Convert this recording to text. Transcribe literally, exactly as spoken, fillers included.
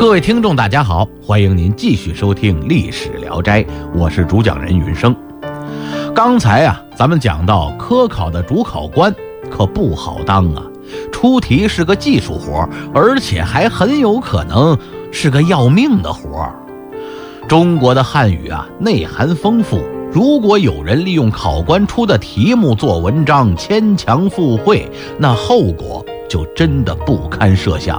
各位听众大家好，欢迎您继续收听《历史聊斋》，我是主讲人云生。刚才啊，咱们讲到科考的主考官可不好当啊，出题是个技术活，而且还很有可能是个要命的活。中国的汉语啊，内涵丰富，如果有人利用考官出的题目做文章，牵强附会，那后果就真的不堪设想